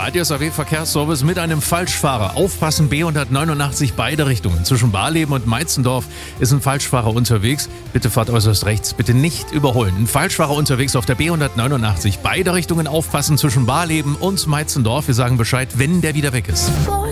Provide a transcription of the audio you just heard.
Radio SAW Verkehrsservice mit einem Falschfahrer. Aufpassen, B189 beide Richtungen. Zwischen Barleben und Meitzendorf ist ein Falschfahrer unterwegs. Bitte fahrt äußerst rechts, bitte nicht überholen. Ein Falschfahrer unterwegs auf der B189. Beide Richtungen aufpassen zwischen Barleben und Meitzendorf. Wir sagen Bescheid, wenn der wieder weg ist.